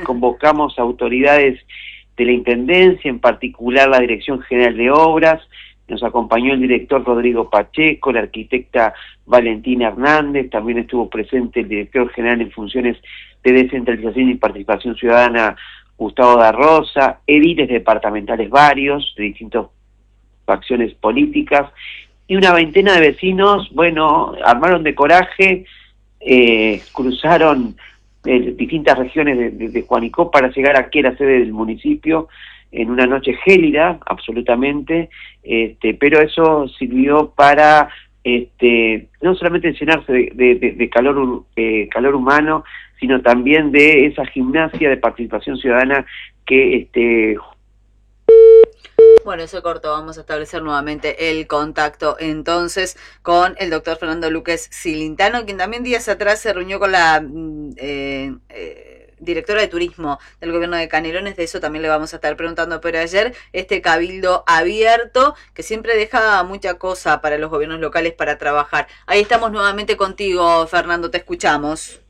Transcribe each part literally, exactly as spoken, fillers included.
convocamos a autoridades de la Intendencia, en particular la Dirección General de Obras. Nos acompañó el director Rodrigo Pacheco, la arquitecta Valentina Hernández, también estuvo presente el director general en funciones de descentralización y participación ciudadana, Gustavo da Rosa, ediles departamentales varios, de distintas facciones políticas, y una veintena de vecinos, bueno, armaron de coraje, eh, cruzaron eh, distintas regiones de, de, de Juanico para llegar aquí a la sede del municipio, en una noche gélida, absolutamente, este, pero eso sirvió para este, no solamente llenarse de, de, de, de calor, eh, calor humano, sino también de esa gimnasia de participación ciudadana que... Este... Bueno, eso corto, vamos a establecer nuevamente el contacto entonces con el doctor Fernando Luques Cilintano, quien también días atrás se reunió con la... Eh, eh, directora de turismo del gobierno de Canelones. De eso también le vamos a estar preguntando, pero ayer este cabildo abierto que siempre deja mucha cosa para los gobiernos locales para trabajar. Ahí estamos nuevamente contigo, Fernando, te escuchamos.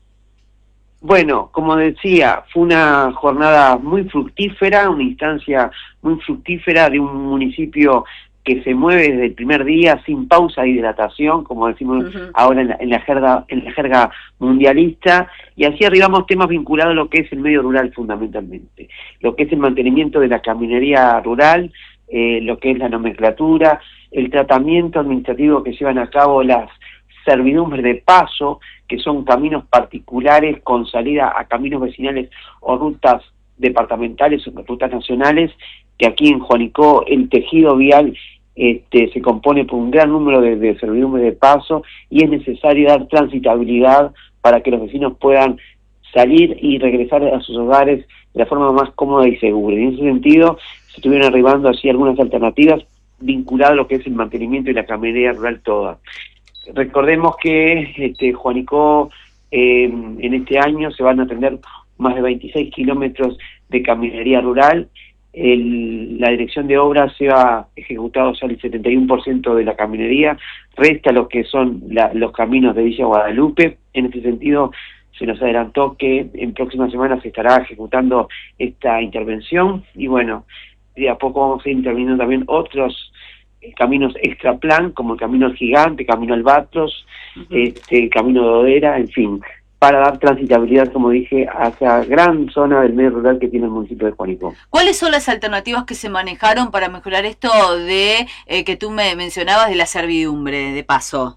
Bueno, como decía, fue una jornada muy fructífera, una instancia muy fructífera de un municipio que se mueve desde el primer día sin pausa de hidratación, como decimos uh-huh. ahora en la, en la jerga en la jerga mundialista, y así arribamos temas vinculados a lo que es el medio rural fundamentalmente, lo que es el mantenimiento de la caminería rural, eh, lo que es la nomenclatura, el tratamiento administrativo que llevan a cabo las servidumbres de paso, que son caminos particulares con salida a caminos vecinales o rutas departamentales o rutas nacionales, que aquí en Juanico el tejido vial este, se compone por un gran número de, de servidumbres de paso y es necesario dar transitabilidad para que los vecinos puedan salir y regresar a sus hogares de la forma más cómoda y segura. Y en ese sentido se estuvieron arribando así algunas alternativas vinculadas a lo que es el mantenimiento y la caminería rural toda. Recordemos que este, Juanico eh, en este año se van a atender más de veintiséis kilómetros de caminería rural. El, la dirección de obras se ha ejecutado ya el setenta y uno por ciento de la caminería, resta lo que son la, los caminos de Villa Guadalupe. En este sentido se nos adelantó que en próximas semanas se estará ejecutando esta intervención y bueno, de a poco vamos a ir interviniendo también otros caminos extra plan, como el Camino al Gigante, Camino Albatros, uh-huh. este, Camino de Odera, en fin, para dar transitabilidad, como dije, hacia gran zona del medio rural que tiene el municipio de Juanico. ¿Cuáles son las alternativas que se manejaron para mejorar esto de eh, que tú me mencionabas de la servidumbre de paso?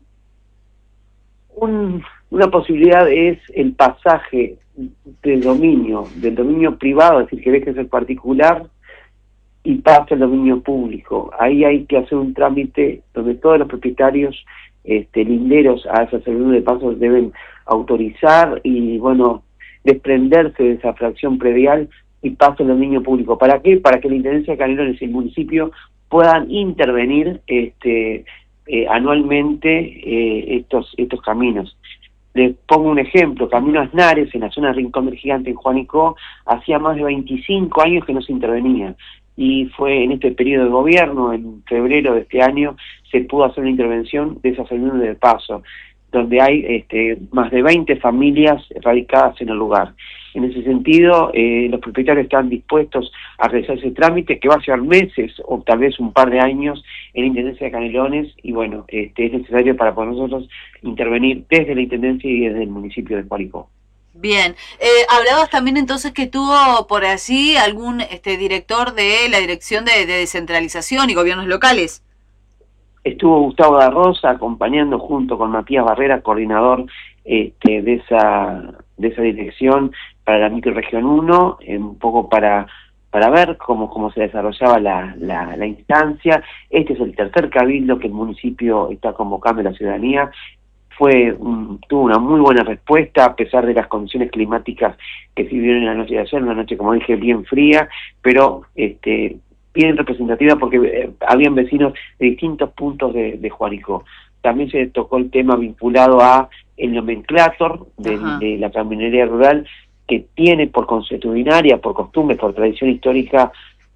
Un, una posibilidad es el pasaje del dominio, del dominio privado, es decir, que deje de ser particular y pase al dominio público. Ahí hay que hacer un trámite donde todos los propietarios este, linderos a esa servidumbre de paso deben autorizar y, bueno, desprenderse de esa fracción predial y paso al dominio público. ¿Para qué? Para que la Intendencia de Canelones y el municipio puedan intervenir este, eh, anualmente eh, estos, estos caminos. Les pongo un ejemplo, Camino Aznares, en la zona de Rincón del Gigante, en Juanico, hacía más de veinticinco años que no se intervenía. Y fue en este periodo de gobierno, en febrero de este año, se pudo hacer una intervención de esa servidumbre de paso, donde hay este, más de veinte familias radicadas en el lugar. En ese sentido, eh, los propietarios están dispuestos a realizar ese trámite, que va a llevar meses o tal vez un par de años en la Intendencia de Canelones, y bueno, este, es necesario para nosotros intervenir desde la Intendencia y desde el municipio de Juanico. Bien, eh, hablabas también entonces que tuvo por allí algún este, director de la Dirección de, de Descentralización y Gobiernos Locales. Estuvo Gustavo da Rosa acompañando junto con Matías Barrera, coordinador este, de esa de esa dirección para la microrregión uno, eh, un poco para para ver cómo, cómo se desarrollaba la, la, la instancia. Este es el tercer cabildo que el municipio está convocando a la ciudadanía. Fue un, tuvo una muy buena respuesta a pesar de las condiciones climáticas que se vivieron en la noche de ayer, una noche, como dije, bien fría, pero este bien representativa porque eh, habían vecinos de distintos puntos de, de Juanico. También se tocó el tema vinculado a el nomenclator de, de la caminería rural, que tiene por consuetudinaria, por costumbre, por tradición histórica,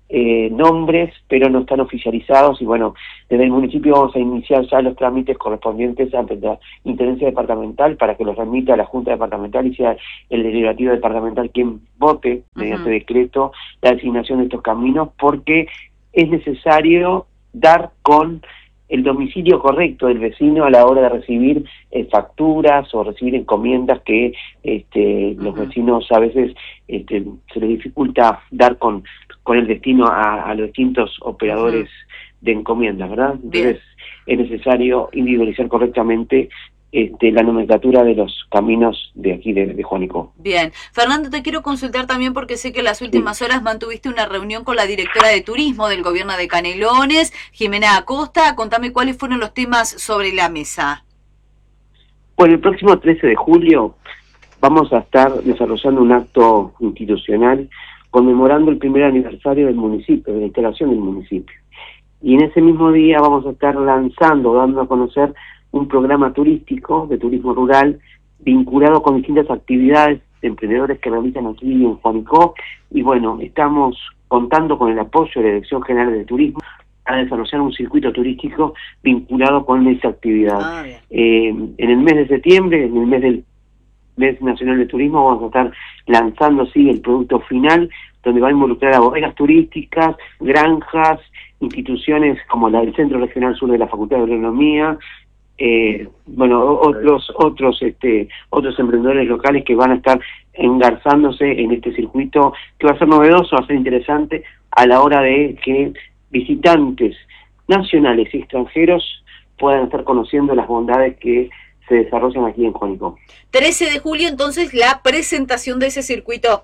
eh, nombres, pero no están oficializados, y bueno, desde el municipio vamos a iniciar ya los trámites correspondientes ante la Intendencia Departamental para que los remita a la Junta Departamental y sea el deliberativo departamental quien vote mediante uh-huh. decreto la designación de estos caminos, porque es necesario dar con el domicilio correcto del vecino a la hora de recibir eh, facturas o recibir encomiendas que este, uh-huh. los vecinos a veces este, se les dificulta dar con, con el destino a, a los distintos operadores uh-huh. de encomiendas, ¿verdad? Entonces Bien. es necesario individualizar correctamente Este, la nomenclatura de los caminos de aquí de, de Juanico. Bien. Fernando, te quiero consultar también porque sé que en las últimas sí. horas mantuviste una reunión con la directora de turismo del gobierno de Canelones, Jimena Acosta. Contame cuáles fueron los temas sobre la mesa. Bueno, el próximo trece de julio vamos a estar desarrollando un acto institucional conmemorando el primer aniversario del municipio, de la instalación del municipio. Y en ese mismo día vamos a estar lanzando, dando a conocer un programa turístico de turismo rural vinculado con distintas actividades de emprendedores que realizan aquí en Juanico, y bueno, estamos contando con el apoyo de la Dirección General de Turismo para desarrollar un circuito turístico vinculado con esa actividad. Ah, eh, en el mes de septiembre, en el mes del Mes Nacional de Turismo, vamos a estar lanzando sí el producto final, donde va a involucrar a bodegas turísticas, granjas, instituciones como la del Centro Regional Sur de la Facultad de Agronomía, Eh, bueno, otros otros este otros emprendedores locales que van a estar engarzándose en este circuito que va a ser novedoso, va a ser interesante a la hora de que visitantes nacionales y extranjeros puedan estar conociendo las bondades que se desarrollan aquí en Juanico. trece de julio, entonces, la presentación de ese circuito.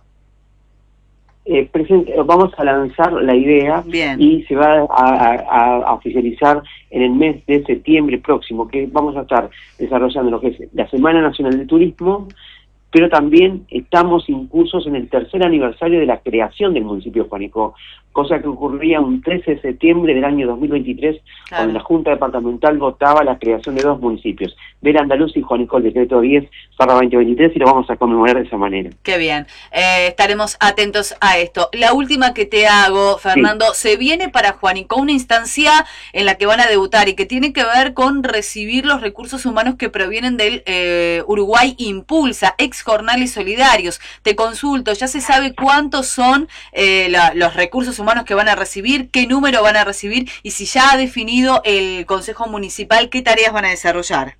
Eh, present, vamos a lanzar la idea Bien. y se va a, a, a oficializar en el mes de septiembre próximo, que vamos a estar desarrollando lo que es la Semana Nacional de Turismo, pero también estamos incursos en el tercer aniversario de la creación del municipio de Juanico, cosa que ocurría un trece de septiembre del año dos mil veintitrés, claro. cuando la Junta Departamental votaba la creación de dos municipios, Vera Andaluz y Juanico, el decreto diez barra veinte veintitrés, y lo vamos a conmemorar de esa manera. Qué bien, eh, estaremos atentos a esto. La última que te hago, Fernando, sí. se viene para Juanico una instancia en la que van a debutar y que tiene que ver con recibir los recursos humanos que provienen del eh, Uruguay Impulsa, ex jornales solidarios. Te consulto, ¿ya se sabe cuántos son eh, la, los recursos humanos que van a recibir, qué número van a recibir y si ya ha definido el Consejo Municipal qué tareas van a desarrollar?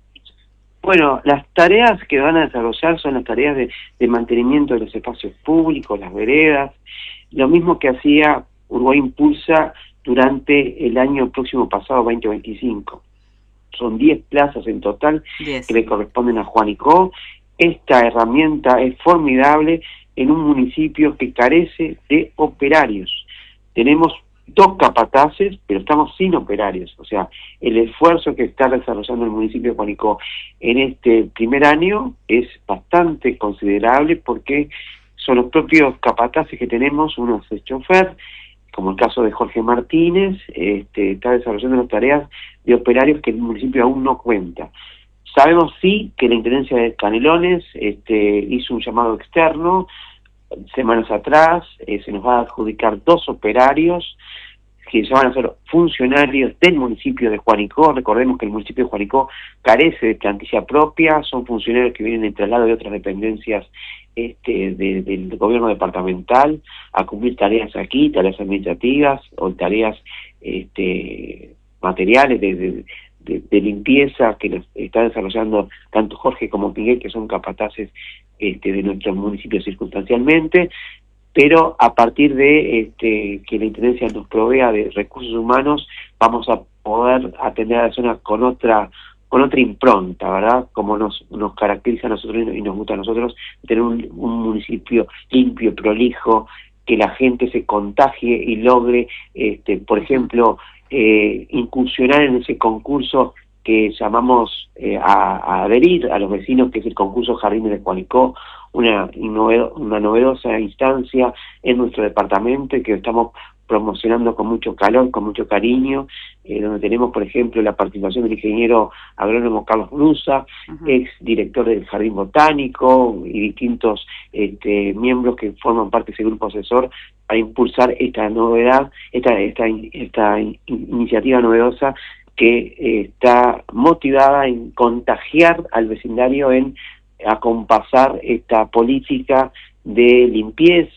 Bueno, las tareas que van a desarrollar son las tareas de, de mantenimiento de los espacios públicos, las veredas, lo mismo que hacía Uruguay Impulsa durante el año próximo pasado, veinte veinticinco. Son diez plazas en total yes. que le corresponden a Juanico. Esta herramienta es formidable en un municipio que carece de operarios. Tenemos dos capataces, pero estamos sin operarios. O sea, el esfuerzo que está desarrollando el municipio de Juanico en este primer año es bastante considerable porque son los propios capataces que tenemos, uno es el chofer, como el caso de Jorge Martínez, este, está desarrollando las tareas de operarios que el municipio aún no cuenta. Sabemos sí que la Intendencia de Canelones este, hizo un llamado externo semanas atrás, eh, se nos va a adjudicar dos operarios que ya van a ser funcionarios del municipio de Juanico. Recordemos que el municipio de Juanico carece de plantilla propia, son funcionarios que vienen de traslado de otras dependencias este, de, del gobierno departamental a cumplir tareas aquí, tareas administrativas o tareas este, materiales de, de De, de limpieza que los está desarrollando tanto Jorge como Miguel, que son capataces este, de nuestros municipios circunstancialmente, pero a partir de este, que la Intendencia nos provea de recursos humanos, vamos a poder atender a la zona con otra con otra impronta, ¿verdad? Como nos, nos caracteriza a nosotros y nos gusta a nosotros, tener un, un municipio limpio, prolijo, que la gente se contagie y logre, este, por ejemplo, Eh, incursionar en ese concurso que llamamos eh, a, a adherir a los vecinos, que es el concurso Jardines de Coalicó, una, una novedosa instancia en nuestro departamento y que estamos promocionando con mucho calor, con mucho cariño, eh, donde tenemos, por ejemplo, la participación del ingeniero agrónomo Carlos Brusa, uh-huh. ex director del Jardín Botánico, y distintos este, miembros que forman parte de ese grupo asesor para impulsar esta novedad, esta, esta, esta in, iniciativa novedosa que eh, está motivada en contagiar al vecindario, en acompasar esta política de limpieza